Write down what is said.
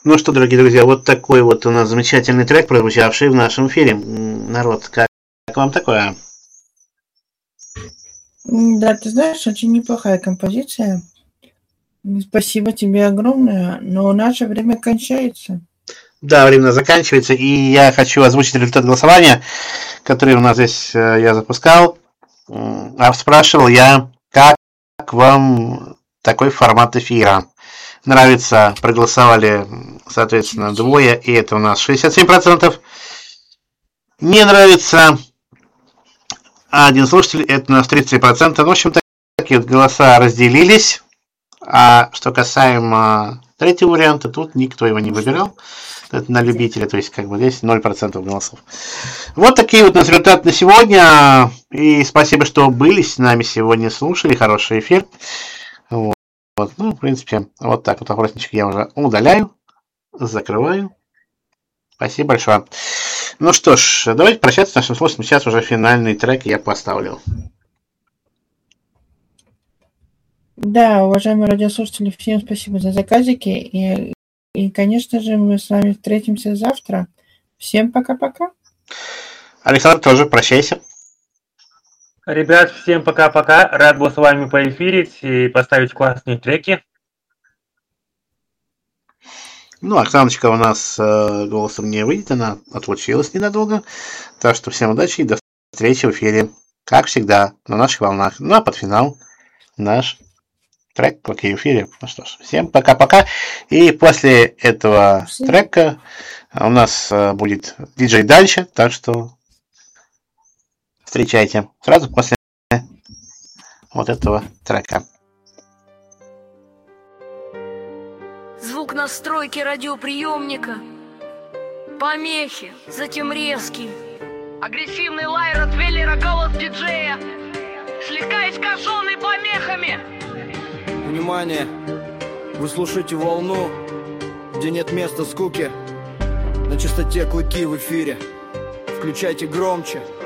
Ну что, дорогие друзья, вот такой вот у нас замечательный трек, прозвучавший в нашем эфире. Народ, как вам такое? Да, ты знаешь, очень неплохая композиция. Спасибо тебе огромное, но наше время кончается. Да, время заканчивается, и я хочу озвучить результат голосования, который у нас здесь я запускал. Спрашивал я, как вам такой формат эфира? Нравится, проголосовали, соответственно, двое, и это у нас 67%. Не нравится один слушатель, это у нас 30%. Ну, в общем, такие вот голоса разделились. А что касаемо третьего варианта, тут никто его не выбирал. Это на любителя, то есть как бы здесь 0% голосов. Вот такие вот у нас результаты на сегодня. И спасибо, что были с нами сегодня, слушали. Хороший эфир. Вот. Ну, в принципе, вот так вот опросничек я уже удаляю, закрываю. Спасибо большое. Ну что ж, давайте прощаться с нашим слушателем. Сейчас уже финальный трек я поставлю. Да, уважаемые радиослушатели, всем спасибо за заказики. И, конечно же, мы с вами встретимся завтра. Всем пока-пока. Александр, тоже прощайся. Ребят, всем пока-пока. Рад был с вами поэфирить и поставить классные треки. Ну, Оксаночка у нас голосом не выйдет, она отлучилась ненадолго. Так что всем удачи и до встречи в эфире. Как всегда, на наших волнах. Ну, а под финал наш трек в эфире. Ну что ж, всем пока-пока. И после этого трека у нас будет диджей дальше, так что встречайте сразу после вот этого трека. Звук настройки радиоприемника, помехи, затем резкий, агрессивный лай Ротвейлера, голос диджея, слегка искаженный помехами. Внимание! Вы слушаете волну, где нет места скуке. На частоте клыки в эфире. Включайте громче.